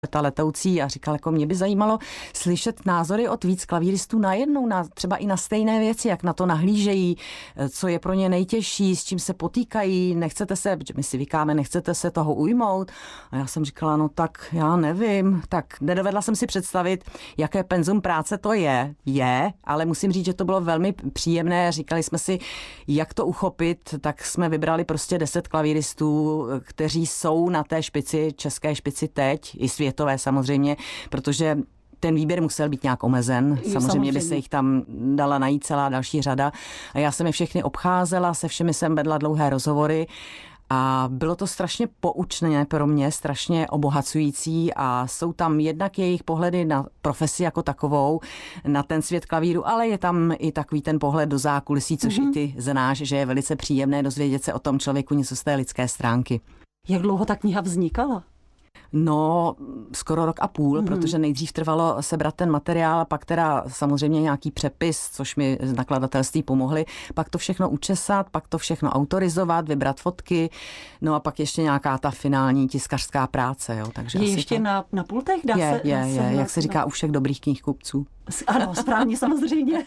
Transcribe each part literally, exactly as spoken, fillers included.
ta letoucí a říkal, jako mě by zajímalo slyšet názory od víc klavíristů najednou, na, třeba i na stejné věci, jak na to nahlížejí, co je pro ně nejtěžší, s čím se potýkají, nechcete se, protože my si vykáme, nechcete se toho ujmout. A já jsem říkala, no tak já nevím, tak nedovedla jsem si představit, jaké penzum práce to je. Je, ale musím říct, že to bylo velmi příjemné. Říkali jsme si, jak to uchopit, tak jsme vybrali prostě deset klavíristů, kteří jsou na té špici, české špici teď, i světové samozřejmě, protože ten výběr musel být nějak omezen. Samozřejmě, samozřejmě by se jich tam dala najít celá další řada. A já jsem je všechny obcházela, se všemi jsem vedla dlouhé rozhovory. A bylo to strašně poučné pro mě, strašně obohacující a jsou tam jednak jejich pohledy na profesi jako takovou, na ten svět klavíru, ale je tam i takový ten pohled do zákulisí, což mm-hmm. i ty znáš, že je velice příjemné dozvědět se o tom člověku něco z té lidské stránky. Jak dlouho ta kniha vznikala? No, skoro rok a půl, mm. protože nejdřív trvalo sebrat ten materiál a pak teda samozřejmě nějaký přepis, což mi z nakladatelství pomohli, pak to všechno učesat, pak to všechno autorizovat, vybrat fotky, no a pak ještě nějaká ta finální tiskařská práce. Jo, takže je ještě to... na, na pultech? Dá je, se, je, dá je, se, jak se říká u všech dobrých knihkupců. Ano, správně, samozřejmě.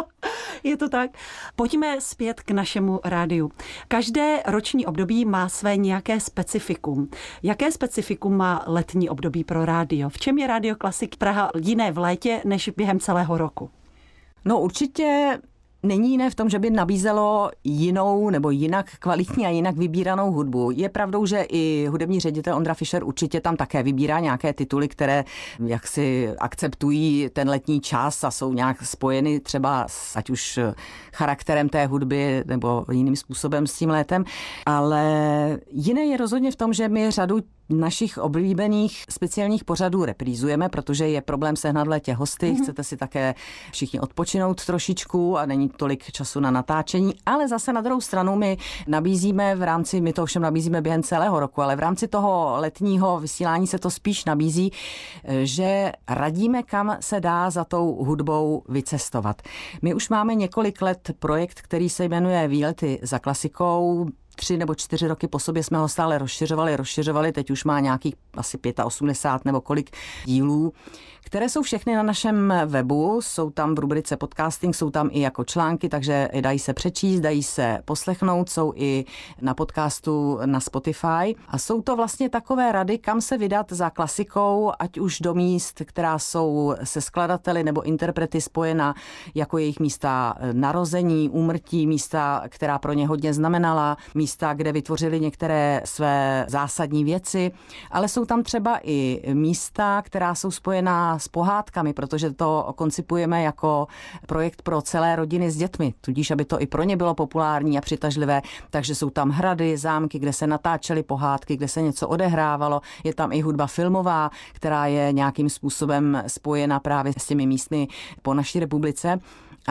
Je to tak. Pojďme zpět k našemu rádiu. Každé roční období má své nějaké specifikum. Jaké specifikum má letní období pro rádio? V čem je Rádio Klasik Praha jiné v létě než během celého roku? No určitě není jiné v tom, že by nabízelo jinou nebo jinak kvalitní a jinak vybíranou hudbu. Je pravdou, že i hudební ředitel Ondra Fischer určitě tam také vybírá nějaké tituly, které jaksi akceptují ten letní čas a jsou nějak spojeny třeba s, ať už charakterem té hudby nebo jiným způsobem s tím létem. Ale jiné je rozhodně v tom, že my řadu našich oblíbených speciálních pořadů reprízujeme, protože je problém sehnat v létě hosty, mm-hmm. chcete si také všichni odpočinout trošičku a není tolik času na natáčení, ale zase na druhou stranu my nabízíme v rámci, my to ovšem nabízíme během celého roku, ale v rámci toho letního vysílání se to spíš nabízí, že radíme, kam se dá za tou hudbou vycestovat. My už máme několik let projekt, který se jmenuje Výlety za klasikou. Tři nebo čtyři roky po sobě jsme ho stále rozšiřovali, rozšiřovali, teď už má nějakých asi osmdesát pět nebo kolik dílů, které jsou všechny na našem webu, jsou tam v rubrice podcasting, jsou tam i jako články, takže dají se přečíst, dají se poslechnout, jsou i na podcastu na Spotify a jsou to vlastně takové rady, kam se vydat za klasikou, ať už do míst, která jsou se skladateli nebo interprety spojena jako jejich místa narození, úmrtí, místa, která pro ně hodně znamenala, místa, kde vytvořili některé své zásadní věci, ale jsou tam třeba i místa, která jsou spojená s pohádkami, protože to koncipujeme jako projekt pro celé rodiny s dětmi, tudíž aby to i pro ně bylo populární a přitažlivé, takže jsou tam hrady, zámky, kde se natáčely pohádky, kde se něco odehrávalo, je tam i hudba filmová, která je nějakým způsobem spojena právě s těmi místmi po naší republice.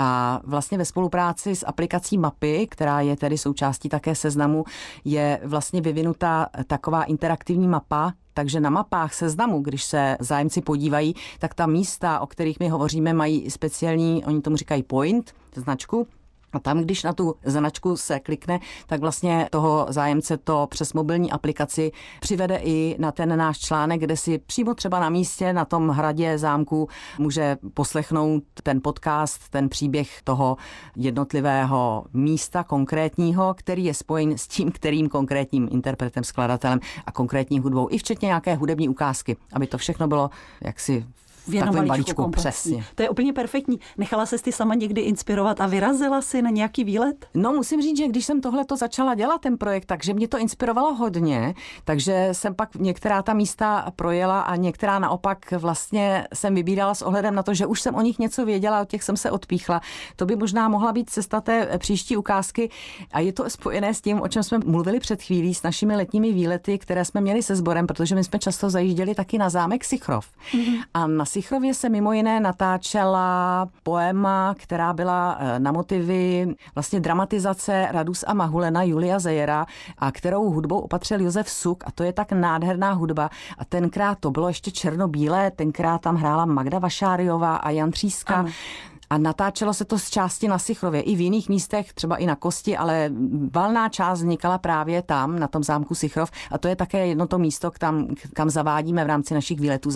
A vlastně ve spolupráci s aplikací Mapy, která je tedy součástí také Seznamu, je vlastně vyvinutá taková interaktivní mapa, takže na mapách Seznamu, když se zájemci podívají, tak ta místa, o kterých my hovoříme, mají speciální, oni tomu říkají point, značku. A tam, když na tu značku se klikne, tak vlastně toho zájemce to přes mobilní aplikaci přivede i na ten náš článek, kde si přímo třeba na místě, na tom hradě, zámku může poslechnout ten podcast, ten příběh toho jednotlivého místa konkrétního, který je spojen s tím, kterým konkrétním interpretem, skladatelem a konkrétní hudbou, i včetně nějaké hudební ukázky, aby to všechno bylo jaksi v takovém balíčku, přesně. To je úplně perfektní. Nechala ses ty sama někdy inspirovat a vyrazila si na nějaký výlet? No musím říct, že když jsem tohleto začala dělat, ten projekt, takže mě to inspirovalo hodně, takže jsem pak některá ta místa projela a některá naopak vlastně jsem vybírala s ohledem na to, že už jsem o nich něco věděla, od těch jsem se odpíchla. To by možná mohla být cesta té příští ukázky a je to spojené s tím, o čem jsme mluvili před chvílí, s našimi letními výlety, které jsme měli se sborem, protože my jsme často zajížděli taky na zámek Sichrov. Mm-hmm. A na Sichrově se mimo jiné natáčela poema, která byla na motivy vlastně dramatizace Radus a Mahulena Julia Zejera a kterou hudbou opatřil Josef Suk a to je tak nádherná hudba a tenkrát to bylo ještě černobílé, tenkrát tam hrála Magda Vašáriová a Jan Tříska. Ano. A natáčelo se to z části na Sichrově, i v jiných místech, třeba i na Kosti, ale valná část vznikala právě tam, na tom zámku Sichrov. A to je také jedno to místo, kam, kam zavádíme v rámci našich výletů